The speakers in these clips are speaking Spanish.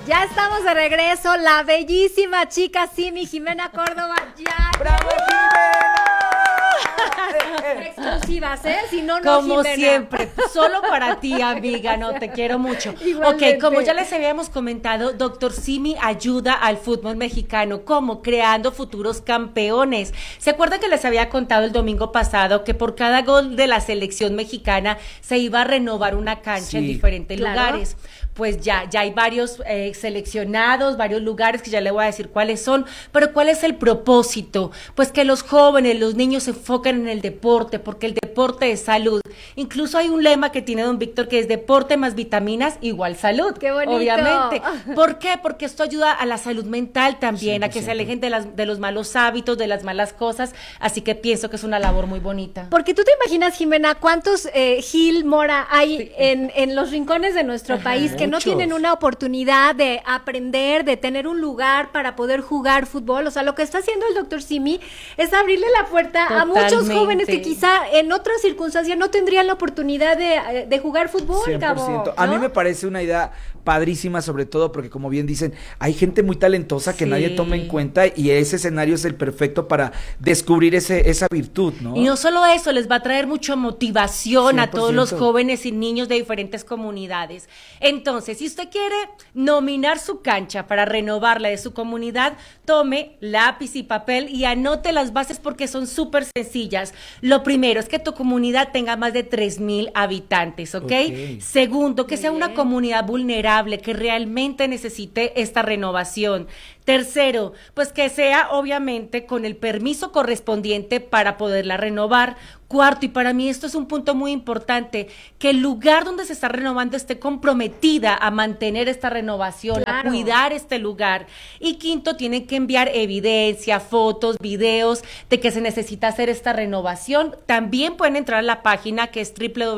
Ya estamos de regreso, la bellísima chica Simi Jimena Córdoba. Ya. ¡Bravo, Jimena! Exclusivas, ¿eh? Si no, no, como Jimena. siempre, solo para ti, amiga, no, te quiero mucho. Igualmente. Ok, como ya les habíamos comentado, Dr. Simi ayuda al fútbol mexicano, como creando futuros campeones. ¿Se acuerdan que les había contado el domingo pasado que por cada gol de la selección mexicana se iba a renovar una cancha en diferentes lugares? Pues ya hay varios seleccionados, varios lugares que ya le voy a decir cuáles son, pero ¿cuál es el propósito? Pues que los jóvenes, los niños se enfoquen en el deporte, porque el deporte es salud. Incluso hay un lema que tiene don Víctor que es deporte más vitaminas igual salud. ¡Qué bonito! Obviamente. ¿Por qué? Porque esto ayuda a la salud mental también, 100%. a que se alejen de los malos hábitos, de las malas cosas, así que pienso que es una labor muy bonita. Porque tú te imaginas, Jimena, cuántos Gil Mora hay en los rincones de nuestro país que no muchos. tienen una oportunidad de aprender, de tener un lugar para poder jugar fútbol. O sea, lo que está haciendo el doctor Simi es abrirle la puerta a muchos Totalmente. jóvenes que quizá en otras circunstancias no tendrían la oportunidad de jugar fútbol, 100%. Gabo, A mí ¿no? me parece una idea padrísima, sobre todo porque, como bien dicen, hay gente muy talentosa que Sí. nadie toma en cuenta y ese escenario es el perfecto para descubrir esa virtud, ¿no? Y no solo eso, les va a traer mucha motivación a todos los 100%. jóvenes y niños de diferentes comunidades. Entonces, si usted quiere nominar su cancha para renovarla de su comunidad, tome lápiz y papel y anote las bases porque son súper sencillas. Lo primero es que tu comunidad tenga más de 3,000 habitantes, ¿ok? Ok. Segundo, que sea una comunidad vulnerable, que realmente necesite esta renovación. Tercero, pues que sea obviamente con el permiso correspondiente para poderla renovar. Cuarto, y para mí esto es un punto muy importante, que el lugar donde se está renovando esté comprometida a mantener esta renovación, Claro. a cuidar este lugar. Y quinto, tienen que enviar evidencia, fotos, videos de que se necesita hacer esta renovación. También pueden entrar a la página que es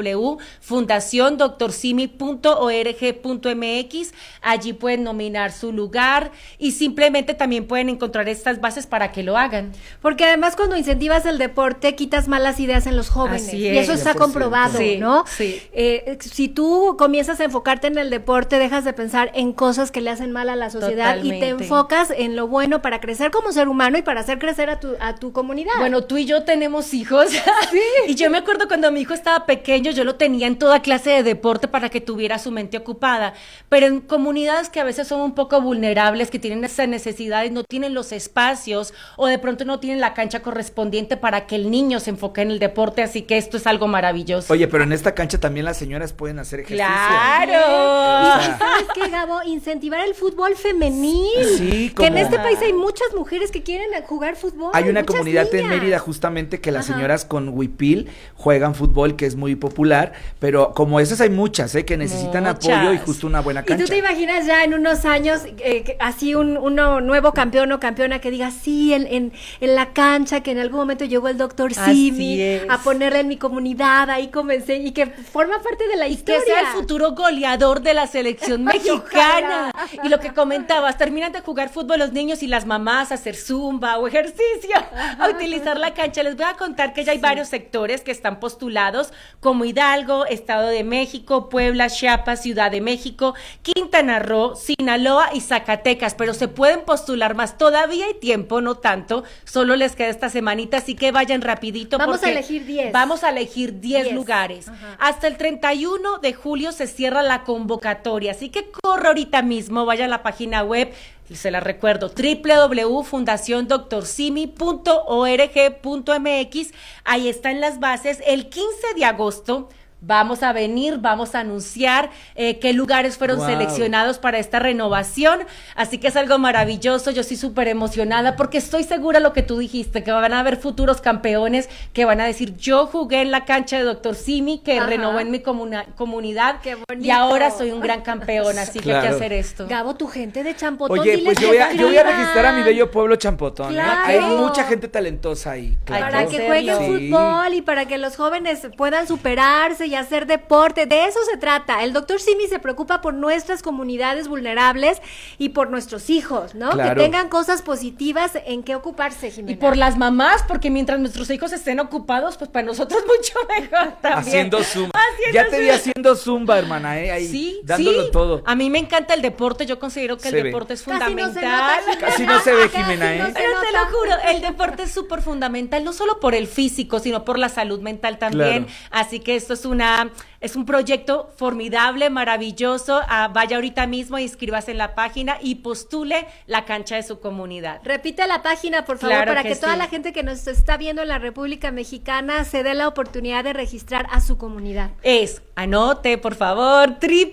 www.fundaciondoctorsimi.org.mx. Allí pueden nominar su lugar y simplemente también pueden encontrar estas bases para que lo hagan. Porque además cuando incentivas el deporte quitas malas ideas en los jóvenes. Así Y es. eso está 100%. comprobado, Sí, ¿no? sí. Si tú comienzas a enfocarte en el deporte, dejas de pensar en cosas que le hacen mal a la sociedad y te Totalmente. enfocas en lo bueno para crecer como ser humano y para hacer crecer a tu comunidad. Bueno, tú y yo tenemos hijos. Y yo me acuerdo cuando mi hijo estaba pequeño, yo lo tenía en toda clase de deporte para que tuviera su mente ocupada. Pero en comunidades que a veces son un poco vulnerables, que tienen esas necesidades, no tienen los espacios o de pronto no tienen la cancha correspondiente para que el niño se enfoque en el deporte. Así que esto es algo maravilloso. Oye, pero en esta cancha también las señoras pueden hacer ejercicio. ¡Claro! O sea, ¿sabes qué, Gabo? Incentivar el fútbol femenil. Sí, Que en como- este país hay muchas mujeres que quieren jugar fútbol. Hay una muchas comunidad en niñas. Mérida justamente que las Ajá. señoras con huipil juegan fútbol, que es muy popular, pero como esas hay muchas, que necesitan Muchas. apoyo y justo una buena ¿Y cancha. tú te imaginas ya en unos años así uno nuevo campeón o campeona que diga sí en la cancha que en algún momento llegó el doctor Así Simi es. a ponerle en mi comunidad, ahí comencé y que forma parte de la Que historia? sea el futuro goleador de la selección mexicana. Ojalá. Y lo que comentabas, terminan de jugar fútbol los niños y las mamás a hacer zumba o ejercicio, a utilizar la cancha. Les voy a contar que ya hay varios sectores que están postulados, como Hidalgo, Estado de México, Puebla, Chiapas, Ciudad de México, Quintana Roo, Sinaloa y Zacatecas, pero se pueden postular más. Todavía hay tiempo, no tanto, solo les queda esta semanita, así que vayan rapidito. Vamos a porque elegir 10. Vamos a elegir 10 10. lugares. Ajá. Hasta el 31 de julio se cierra la convocatoria, así que corre ahorita mismo, vaya a la página web, se la recuerdo, www.fundaciondoctorsimi.org.mx. Ahí están las bases. El 15 de agosto vamos a venir, vamos a anunciar qué lugares fueron Wow. seleccionados para esta renovación, así que es algo maravilloso. Yo estoy súper emocionada porque estoy segura lo que tú dijiste, que van a haber futuros campeones que van a decir, yo jugué en la cancha de Dr. Simi, que Ajá. renovó en mi comunidad, Qué bonito. y ahora soy un gran campeón, así que hay que Claro. hacer esto. Yo tu gente de Champotón. Oye, diles pues que yo voy a escriban. registrar a mi bello pueblo Champotón. Claro. Hay mucha gente talentosa ahí. Hay Para que que jueguen hacerlo. Sí. fútbol y para que los jóvenes puedan superarse y hacer deporte. De eso se trata. El doctor Simi se preocupa por nuestras comunidades vulnerables y por nuestros hijos, ¿no? Claro. Que tengan cosas positivas en qué ocuparse, Jimena. Y por las mamás, porque mientras nuestros hijos estén ocupados, pues para nosotros mucho mejor también. Haciendo zumba. Ya te vi haciendo zumba, hermana, ahí, Sí, dándolo sí. todo. A mí me encanta el deporte, yo considero que Se el ve. deporte es Casi no se fundamental. nota, Casi no se ve, Casi Jimena, no ¿eh? se Pero te lo nota. juro, el deporte es súper fundamental, no solo por el físico, sino por la salud mental también. Claro. Así que esto es un proyecto formidable, maravilloso. Vaya ahorita mismo, inscríbase en la página y postule la cancha de su comunidad. Repite la página, por favor, Claro para que que toda sí. la gente que nos está viendo en la República Mexicana se dé la oportunidad de registrar a su comunidad. Anote, por favor,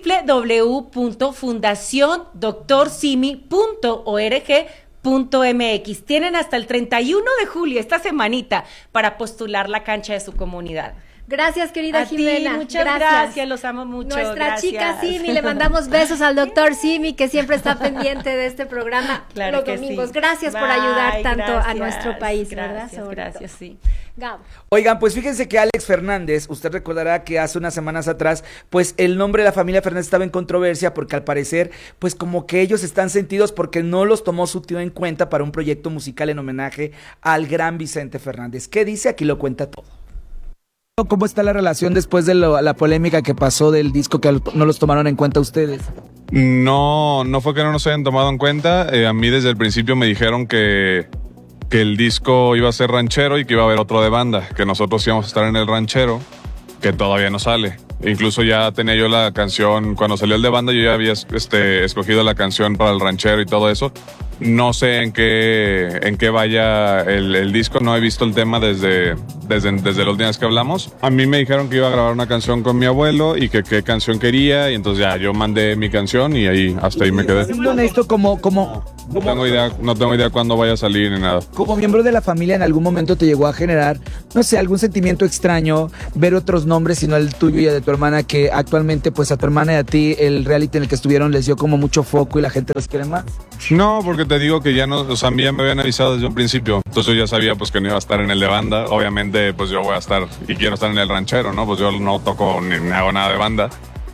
www.fundaciondoctorsimi.org.mx. Tienen hasta el 31 de julio, esta semanita, para postular la cancha de su comunidad. Gracias, querida A ti, Jimena. muchas gracias, los amo mucho. Nuestra gracias. chica Simi, le mandamos besos al doctor Simi, que siempre está pendiente de este programa Claro los que domingos. sí. Gracias por Bye, ayudar tanto a gracias, nuestro país, ¿verdad? gracias, Sobre gracias, todo. sí. Gabo. Oigan, pues fíjense que Alex Fernández, usted recordará que hace unas semanas atrás, pues el nombre de la familia Fernández estaba en controversia porque al parecer, pues como que ellos están sentidos porque no los tomó su tío en cuenta para un proyecto musical en homenaje al gran Vicente Fernández. ¿Qué dice? Aquí lo cuenta todo. ¿Cómo está la relación después de la polémica que pasó del disco que no los tomaron en cuenta ustedes? No fue que no nos hayan tomado en cuenta. A mí desde el principio me dijeron que el disco iba a ser ranchero y que iba a haber otro de banda, que nosotros íbamos a estar en el ranchero, que todavía no sale. Incluso ya tenía yo la canción, cuando salió el de banda yo ya había escogido la canción para el ranchero y todo eso. No sé en qué vaya el disco, no he visto el tema desde la última vez que hablamos. A mí me dijeron que iba a grabar una canción con mi abuelo y que qué canción quería, y entonces ya yo mandé mi canción y hasta ahí me quedé. Siendo honesto, No tengo idea cuándo vaya a salir ni nada. como miembro de la familia, ¿en algún momento te llegó a generar, no sé, algún sentimiento extraño, ver otros nombres, sino el tuyo y el de tu hermana, que actualmente, pues a tu hermana y a ti, el reality en el que estuvieron les dio como mucho foco y la gente los quiere más? No, porque te digo que ya no, o sea, a mí ya me habían avisado desde un principio. Entonces yo ya sabía pues que no iba a estar en el de banda. Obviamente pues yo voy a estar y quiero estar en el ranchero, ¿no? Pues yo no toco ni hago nada de banda.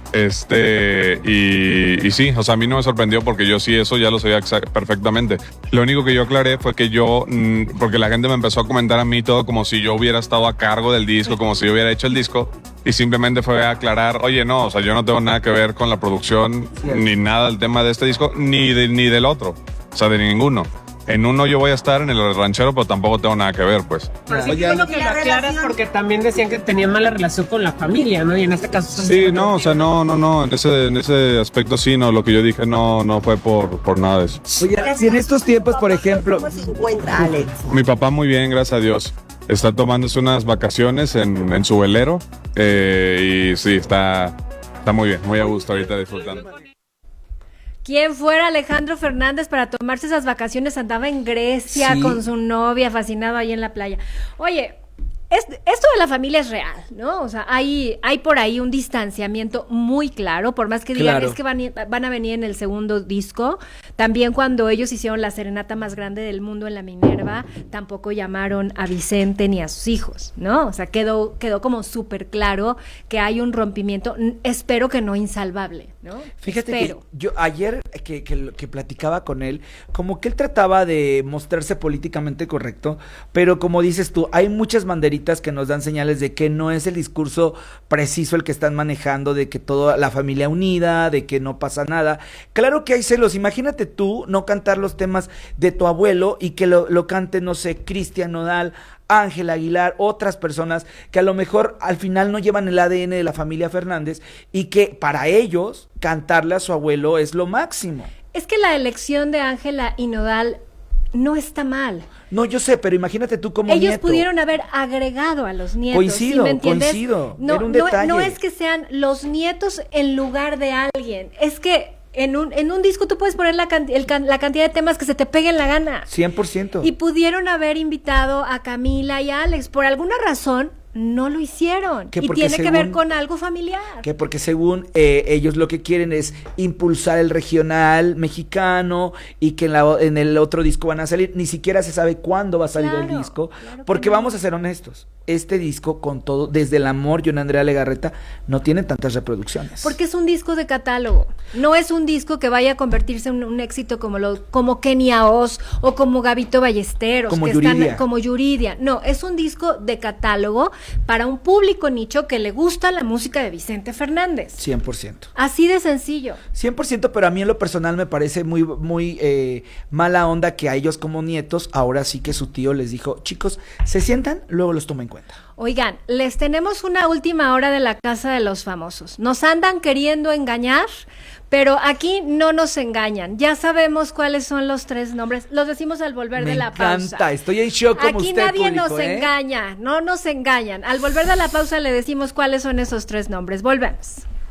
Y sí, o sea, a mí no me sorprendió porque yo sí eso ya lo sabía perfectamente. Lo único que yo aclaré fue que porque la gente me empezó a comentar a mí todo como si yo hubiera estado a cargo del disco, como si yo hubiera hecho el disco, y simplemente fue a aclarar, oye, no, o sea, yo no tengo nada que ver con la producción, ni nada del tema de este disco, ni del otro, o sea, de ninguno. En uno yo voy a estar en el ranchero, pero tampoco tengo nada que ver, pues. Pero sí, qué bueno que lo aclaras porque también decían que tenían mala relación con la familia, ¿no? Y en este caso... Sí, no, o sea, no, en ese aspecto sí, no, lo que yo dije no fue por nada de eso. Oye, si en estos tiempos, por ejemplo... ¿Cómo se encuentra, Alex? Mi papá muy bien, gracias a Dios. Está tomándose unas vacaciones en su velero, y sí, está muy bien, muy a gusto ahorita disfrutando. ¿Quién fuera Alejandro Fernández para tomarse esas vacaciones? Andaba en Grecia Sí. con su novia, fascinado ahí en la playa. Oye, esto de la familia es real, ¿no? O sea, hay por ahí un distanciamiento muy claro, por más que digan, Claro. es que van a venir en el segundo disco. También cuando ellos hicieron la serenata más grande del mundo en la Minerva, tampoco llamaron a Vicente ni a sus hijos, ¿no? O sea, quedó como súper claro que hay un rompimiento, espero que no insalvable, ¿no? Fíjate Espero. que yo ayer que platicaba con él, como que él trataba de mostrarse políticamente correcto, pero como dices tú, hay muchas banderitas que nos dan señales de que no es el discurso preciso el que están manejando, de que toda la familia unida, de que no pasa nada. Claro que hay celos, imagínate tú no cantar los temas de tu abuelo y que lo cante, no sé, Cristian Nodal, Ángel Aguilar, otras personas que a lo mejor al final no llevan el ADN de la familia Fernández y que para ellos cantarle a su abuelo es lo máximo. Es que la elección de Ángela y Nodal no está mal. No, yo sé, pero imagínate tú como Ellos nieto. pudieron haber agregado a los nietos. Coincido, ¿sí me entiendes? coincido. No, Era un no, detalle. no es que sean los nietos en lugar de alguien. Es que en un disco tú puedes poner la cantidad de temas que se te peguen la gana. 100%. Y pudieron haber invitado a Camila y a Alex. Por alguna razón, no lo hicieron. Que Y porque tiene que ver según- con algo familiar. Que porque según ellos lo que quieren es impulsar el regional mexicano y que en el otro disco van a salir, ni siquiera se sabe cuándo va a salir el Claro, disco, claro que porque no. vamos a ser honestos, este disco con todo, desde el amor, John Andrea Legarreta, no tiene tantas reproducciones. Porque es un disco de catálogo. No es un disco que vaya a convertirse en un éxito como Kenia Oz o como Gabito Ballesteros, Como que Yuridia. están como Yuridia. No, es un disco de catálogo para un público nicho que le gusta la música de Vicente Fernández. 100%. Así de sencillo. 100%, pero a mí en lo personal me parece muy mala onda que a ellos como nietos, ahora sí que su tío les dijo, chicos, se sientan, luego los tomo en cuenta. Oigan, les tenemos una última hora de la Casa de los Famosos. Nos andan queriendo engañar, pero aquí no nos engañan. Ya sabemos cuáles son los 3 nombres. Los decimos al volver de la pausa. Me encanta, estoy en shock como Aquí usted, nadie público, nos ¿eh? engaña, no nos engañan. Al volver de la pausa le decimos cuáles son esos 3 nombres. Volvemos.